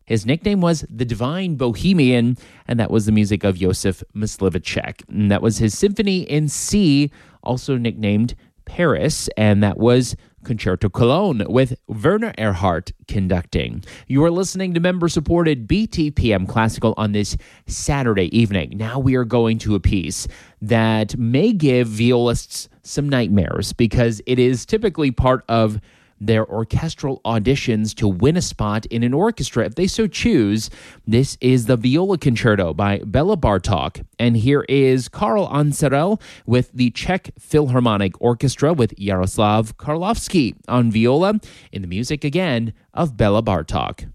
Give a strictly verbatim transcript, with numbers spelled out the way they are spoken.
His nickname was the Divine Bohemian, and that was the music of Josef Myslivacek. And that was his Symphony in C, also nicknamed Paris, and that was Concerto Cologne with Werner Erhardt conducting. You are listening to member-supported B T P M Classical on this Saturday evening. Now we are going to a piece that may give violists some nightmares because it is typically part of their orchestral auditions to win a spot in an orchestra if they so choose. This is the Viola Concerto by Bela Bartok, and here is Karl Anserel with the Czech Philharmonic Orchestra with Jaroslav Karlovsky on viola in the music again of Bela Bartok.